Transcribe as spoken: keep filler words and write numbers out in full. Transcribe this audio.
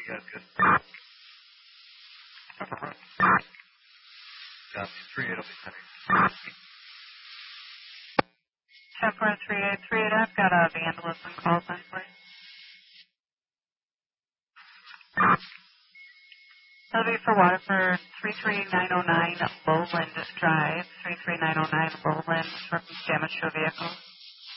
That's good. Got three eight will be sending. ten four three eight three eight, I've got a vandalism call sign, please. That'll be for Waterford three three nine oh nine Lowland Drive, three three nine oh nine Lowland, for damage to a vehicle.